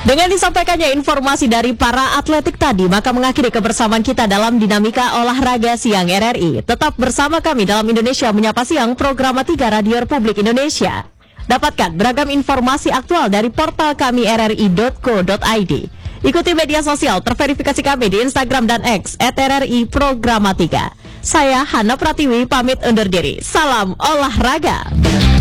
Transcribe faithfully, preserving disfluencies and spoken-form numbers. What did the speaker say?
Dengan disampaikannya informasi dari para atletik tadi, maka mengakhiri kebersamaan kita dalam Dinamika Olahraga Siang R R I. Tetap bersama kami dalam Indonesia Menyapa Siang, program tiga Radio Republik Indonesia. Dapatkan beragam informasi aktual dari portal kami r r i dot co dot i d. Ikuti media sosial terverifikasi kami di Instagram dan X at R R I Programatika. Saya Hana Pratiwi pamit undur diri. Salam olahraga.